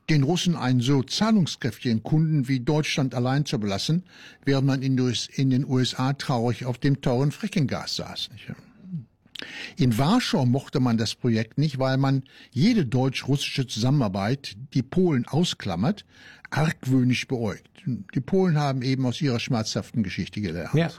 den Russen einen so zahlungskräftigen Kunden wie Deutschland allein zu belassen, während man in den USA traurig auf dem teuren Fracking-Gas saß. Nicht? In Warschau mochte man das Projekt nicht, weil man jede deutsch-russische Zusammenarbeit, die Polen ausklammert, argwöhnisch beäugt. Die Polen haben eben aus ihrer schmerzhaften Geschichte gelernt. Ja.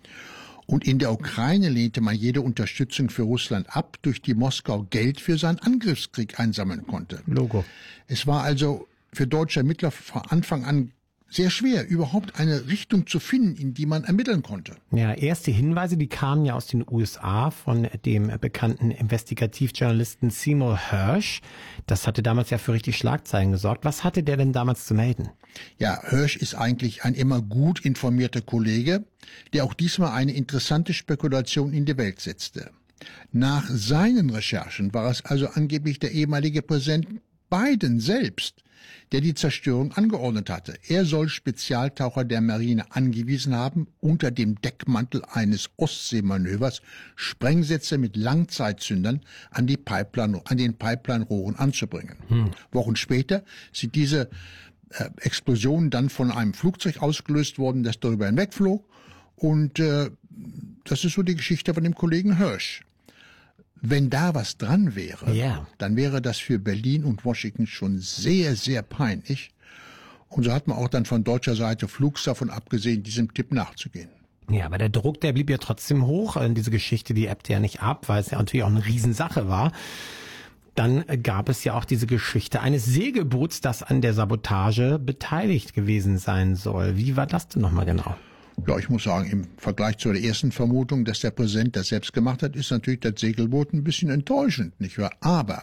Und in der Ukraine lehnte man jede Unterstützung für Russland ab, durch die Moskau Geld für seinen Angriffskrieg einsammeln konnte. Logo. Es war also für deutsche Ermittler von Anfang an sehr schwer, überhaupt eine Richtung zu finden, in die man ermitteln konnte. Ja, erste Hinweise, die kamen ja aus den USA von dem bekannten Investigativjournalisten Seymour Hersh. Das hatte damals ja für richtig Schlagzeilen gesorgt. Was hatte der denn damals zu melden? Ja, Hersh ist eigentlich ein immer gut informierter Kollege, der auch diesmal eine interessante Spekulation in die Welt setzte. Nach seinen Recherchen war es also angeblich der ehemalige Präsident Biden selbst, der die Zerstörung angeordnet hatte. Er soll Spezialtaucher der Marine angewiesen haben, unter dem Deckmantel eines Ostseemanövers Sprengsätze mit Langzeitzündern an den Pipeline-Rohren anzubringen. Wochen später sind diese Explosionen dann von einem Flugzeug ausgelöst worden, das darüber hinwegflog. Und das ist so die Geschichte von dem Kollegen Hersh. Wenn da was dran wäre, dann wäre das für Berlin und Washington schon sehr, sehr peinlich. Und so hat man auch dann von deutscher Seite flugs davon abgesehen, diesem Tipp nachzugehen. Ja, aber der Druck, der blieb ja trotzdem hoch. Diese Geschichte, die ebbte ja nicht ab, weil es ja natürlich auch eine Riesensache war. Dann gab es ja auch diese Geschichte eines Segelboots, das an der Sabotage beteiligt gewesen sein soll. Wie war das denn nochmal genau? Ja, ich muss sagen, im Vergleich zu der ersten Vermutung, dass der Präsident das selbst gemacht hat, ist natürlich das Segelboot ein bisschen enttäuschend, nicht wahr? Aber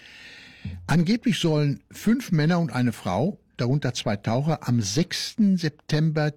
angeblich sollen 5 Männer und eine Frau, darunter 2 Taucher, am 6. September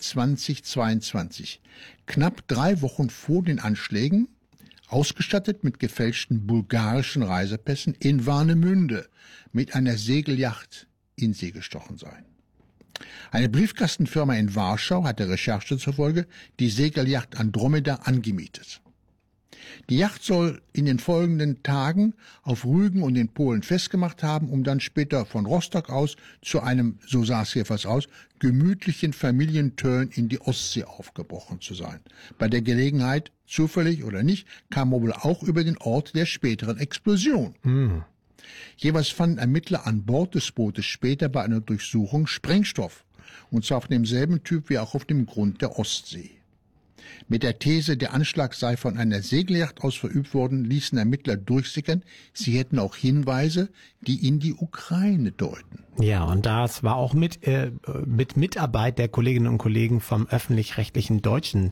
2022, knapp 3 Wochen vor den Anschlägen, ausgestattet mit gefälschten bulgarischen Reisepässen, in Warnemünde mit einer Segelyacht in See gestochen sein. Eine Briefkastenfirma in Warschau hat der Recherche zufolge die Segelyacht Andromeda angemietet. Die Yacht soll in den folgenden Tagen auf Rügen und in Polen festgemacht haben, um dann später von Rostock aus zu einem, so sah es jedenfalls aus, gemütlichen Familienturn in die Ostsee aufgebrochen zu sein. Bei der Gelegenheit, zufällig oder nicht, kam man wohl auch über den Ort der späteren Explosion. Jeweils fanden Ermittler an Bord des Bootes später bei einer Durchsuchung Sprengstoff, und zwar auf demselben Typ wie auch auf dem Grund der Ostsee. Mit der These, der Anschlag sei von einer Segelyacht aus verübt worden, ließen Ermittler durchsickern, sie hätten auch Hinweise, die in die Ukraine deuten. Ja, und das war auch mit Mitarbeit der Kolleginnen und Kollegen vom öffentlich-rechtlichen deutschen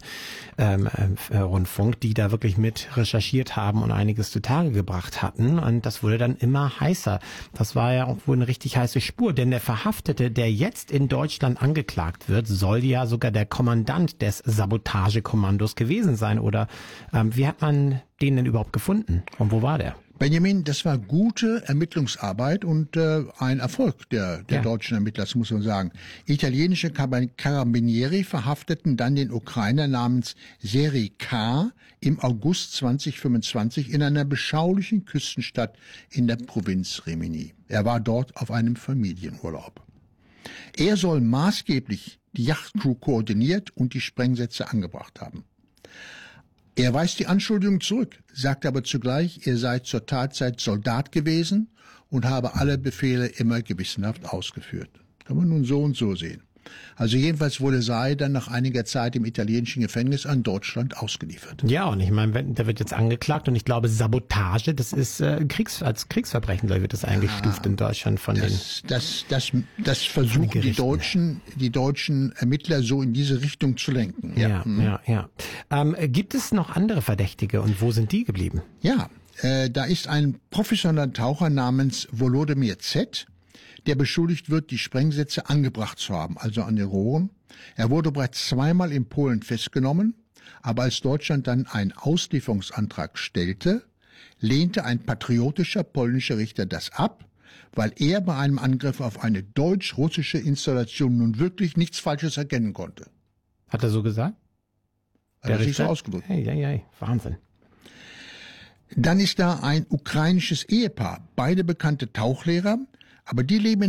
Rundfunk, die da wirklich mit recherchiert haben und einiges zutage gebracht hatten. Und das wurde dann immer heißer. Das war ja auch wohl eine richtig heiße Spur, denn der Verhaftete, der jetzt in Deutschland angeklagt wird, soll ja sogar der Kommandant des Sabotagekommandos gewesen sein. Oder wie hat man den denn überhaupt gefunden? Und wo war der? Benjamin, das war gute Ermittlungsarbeit und ein Erfolg der deutschen Ermittler, das muss man sagen. Italienische Carabinieri verhafteten dann den Ukrainer namens Serhii K. im August 2025 in einer beschaulichen Küstenstadt in der Provinz Rimini. Er war dort auf einem Familienurlaub. Er soll maßgeblich die Yachtcrew koordiniert und die Sprengsätze angebracht haben. Er weist die Anschuldigung zurück, sagt aber zugleich, er sei zur Tatzeit Soldat gewesen und habe alle Befehle immer gewissenhaft ausgeführt. Kann man nun so und so sehen. Also jedenfalls wurde Serhii dann nach einiger Zeit im italienischen Gefängnis an Deutschland ausgeliefert. Ja, und ich meine, der wird jetzt angeklagt und ich glaube, Sabotage, das ist als Kriegsverbrechen, glaube ich, wird das eingestuft in Deutschland von das versuchen die deutschen Ermittler so in diese Richtung zu lenken. Ja. Gibt es noch andere Verdächtige und wo sind die geblieben? Ja, da ist ein professioneller Taucher namens Volodymyr Z., der beschuldigt wird, die Sprengsätze angebracht zu haben, also an den Rohren. Er wurde bereits 2-mal in Polen festgenommen, aber als Deutschland dann einen Auslieferungsantrag stellte, lehnte ein patriotischer polnischer Richter das ab, weil er bei einem Angriff auf eine deutsch-russische Installation nun wirklich nichts Falsches erkennen konnte. Hat er so gesagt? Hat er sich so ausgedrückt. Hey, Wahnsinn. Dann ist da ein ukrainisches Ehepaar, beide bekannte Tauchlehrer, aber die leben